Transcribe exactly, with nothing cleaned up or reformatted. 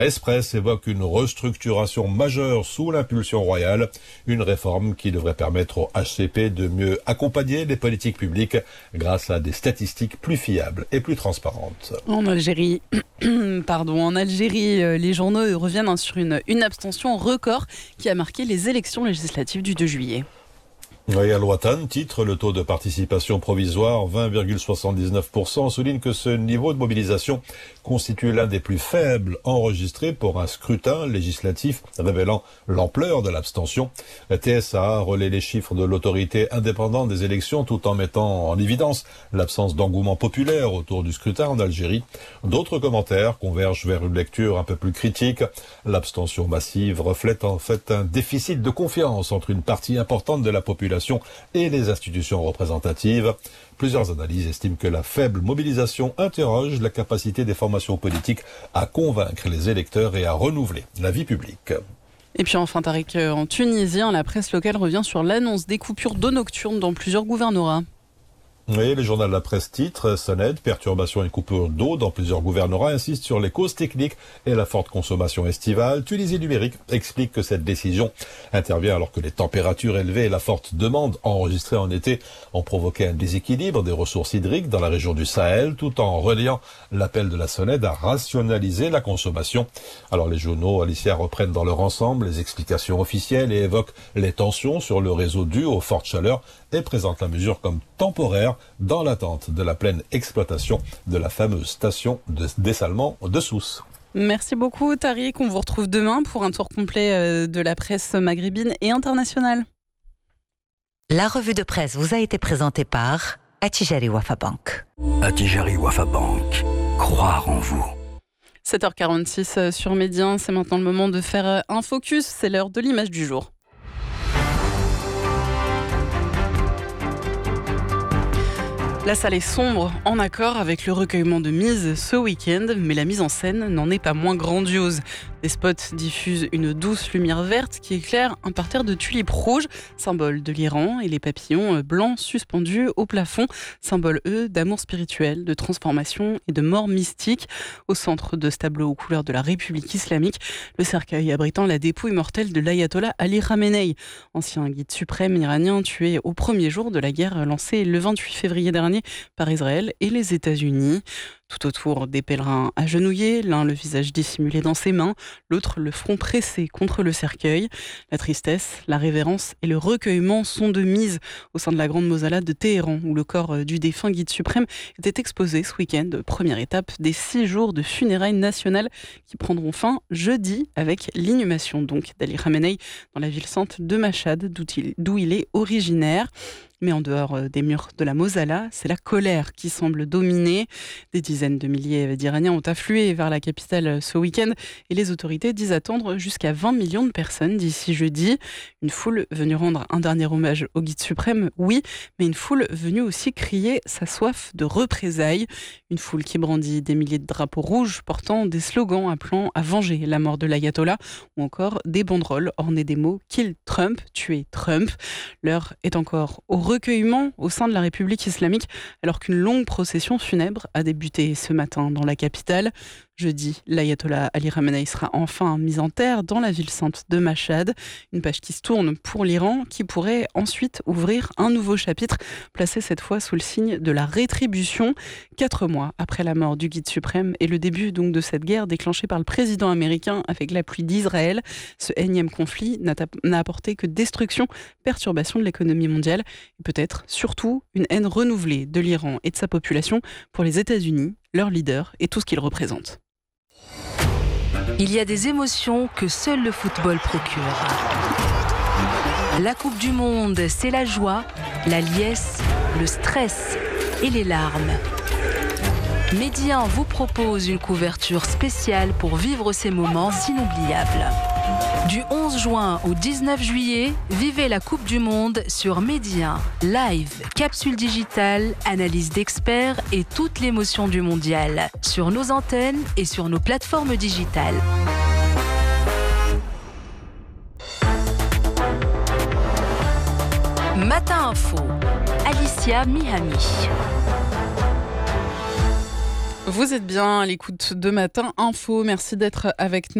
Express évoque une restructuration majeure sous l'impulsion royale, une réforme qui devrait permettre au H C P de mieux accompagner les politiques publiques grâce à des statistiques plus fiables et plus transparentes. En Algérie, pardon, en Algérie, les journaux reviennent sur une, une abstention record qui a marqué les élections législatives du deux juillet. Oui, Al-Watan titre le taux de participation provisoire vingt virgule soixante-dix-neuf pour cent souligne que ce niveau de mobilisation constitue l'un des plus faibles enregistrés pour un scrutin législatif révélant l'ampleur de l'abstention. La T S A relaie les chiffres de l'autorité indépendante des élections tout en mettant en évidence l'absence d'engouement populaire autour du scrutin en Algérie. D'autres commentaires convergent vers une lecture un peu plus critique. L'abstention massive reflète en fait un déficit de confiance entre une partie importante de la population et les institutions représentatives. Plusieurs analyses estiment que la faible mobilisation interroge la capacité des formations politiques à convaincre les électeurs et à renouveler la vie publique. Et puis enfin, Tariq, en Tunisie, la presse locale revient sur l'annonce des coupures d'eau nocturne dans plusieurs gouvernorats. Oui, le journal La Presse titre, Sonnette, perturbations et coupures d'eau dans plusieurs gouvernorats insiste sur les causes techniques et la forte consommation estivale. Tunisie Numérique explique que cette décision intervient alors que les températures élevées et la forte demande enregistrée en été ont provoqué un déséquilibre des ressources hydriques dans la région du Sahel, tout en relayant l'appel de la Sonnette à rationaliser la consommation. Alors les journaux, Alicia, reprennent dans leur ensemble les explications officielles et évoquent les tensions sur le réseau dues aux fortes chaleurs et présentent la mesure comme temporaire dans l'attente de la pleine exploitation de la fameuse station de dessalement de Sousse. Merci beaucoup Tariq, on vous retrouve demain pour un tour complet de la presse maghrébine et internationale. La revue de presse vous a été présentée par Attijari Wafa Bank. Attijari Wafa Bank, croire en vous. sept heures quarante-six sur Média, c'est maintenant le moment de faire un focus, c'est l'heure de l'image du jour. La salle est sombre, en accord avec le recueillement de Mise ce week-end, mais la mise en scène n'en est pas moins grandiose. Des spots diffusent une douce lumière verte qui éclaire un parterre de tulipes rouges, symbole de l'Iran, et les papillons blancs suspendus au plafond, symbole, eux, d'amour spirituel, de transformation et de mort mystique. Au centre de ce tableau aux couleurs de la République islamique, le cercueil abritant la dépouille mortelle de l'ayatollah Ali Khamenei, ancien guide suprême iranien tué au premier jour de la guerre lancée le vingt-huit février dernier par Israël et les États-Unis. Tout autour, des pèlerins agenouillés, l'un le visage dissimulé dans ses mains, l'autre le front pressé contre le cercueil. La tristesse, la révérence et le recueillement sont de mise au sein de la grande mausolée de Téhéran, où le corps du défunt guide suprême était exposé ce week-end, première étape des six jours de funérailles nationales qui prendront fin jeudi avec l'inhumation donc d'Ali Khamenei dans la ville sainte de Machhad, d'où il, d'où il est originaire. Mais en dehors des murs de la Mosala, c'est la colère qui semble dominer. Des dizaines de milliers d'Iraniens ont afflué vers la capitale ce week-end et les autorités disent attendre jusqu'à vingt millions de personnes d'ici jeudi. Une foule venue rendre un dernier hommage au guide suprême, oui, mais une foule venue aussi crier sa soif de représailles. Une foule qui brandit des milliers de drapeaux rouges portant des slogans appelant à venger la mort de l'ayatollah ou encore des banderoles ornées des mots « Kill Trump », « Tuer Trump ». L'heure est encore au recueillement au sein de la République islamique alors qu'une longue procession funèbre a débuté ce matin dans la capitale. Jeudi, l'ayatollah Ali Khamenei sera enfin mis en terre dans la ville sainte de Machhad. Une page qui se tourne pour l'Iran qui pourrait ensuite ouvrir un nouveau chapitre placé cette fois sous le signe de la rétribution. Quatre mois après la mort du guide suprême et le début donc de cette guerre déclenchée par le président américain avec l'appui d'Israël, ce énième conflit n'a, n'a apporté que destruction, perturbation de l'économie mondiale et peut-être surtout une haine renouvelée de l'Iran et de sa population pour les États-Unis, leur leader et tout ce qu'ils représentent. Il y a des émotions que seul le football procure. La Coupe du Monde, c'est la joie, la liesse, le stress et les larmes. Média vous propose une couverture spéciale pour vivre ces moments inoubliables. Du onze juin au dix-neuf juillet, vivez la Coupe du Monde sur Média. Live, capsule digitale, analyse d'experts et toute l'émotion du mondial. Sur nos antennes et sur nos plateformes digitales. Matin Info, Alicia Mihami. Vous êtes bien à l'écoute de Matin Info. Merci d'être avec nous.